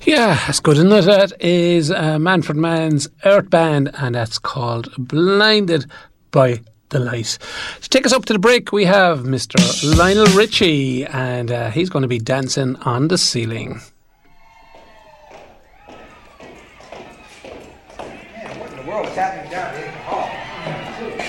Yeah, that's good, isn't it? That is Manfred Mann's Earth Band, and that's called Blinded by the Light. To take us up to the break, we have Mr. Lionel Richie, and he's going to be dancing on the ceiling. Man, what in the world is happening down here in the hall?